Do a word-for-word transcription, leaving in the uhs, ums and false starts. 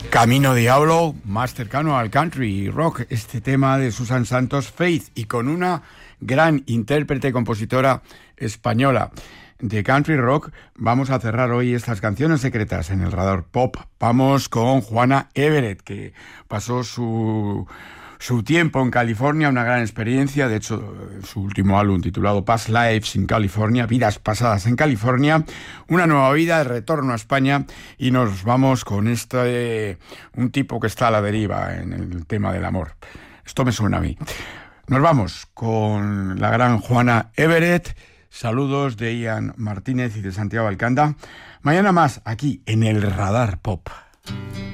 Camino Diablo, más cercano al country y rock, este tema de Susan Santos, Faith, y con una gran intérprete y compositora española de country rock. Vamos a cerrar hoy estas canciones secretas en el Radar Pop. Vamos con Juana Everett, que pasó su... su tiempo en California, una gran experiencia. De hecho, su último álbum titulado Past Lives in California, Vidas Pasadas en California, una nueva vida, de retorno a España, y nos vamos con este, un tipo que está a la deriva en el tema del amor. Esto me suena a mí. Nos vamos con la gran Juana Everett. Saludos de Ian Martínez y de Santiago Alcanda. Mañana más aquí en el Radar Pop.